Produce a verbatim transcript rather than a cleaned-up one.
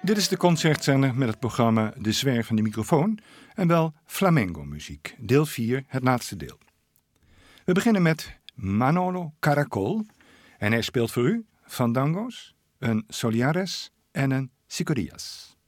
Dit is de concertzender met het programma De Zwerg van de Microfoon en wel flamenco-muziek, deel vier, het laatste deel. We beginnen met Manolo Caracol en hij speelt voor u fandango's, een soliares en een psicodillas.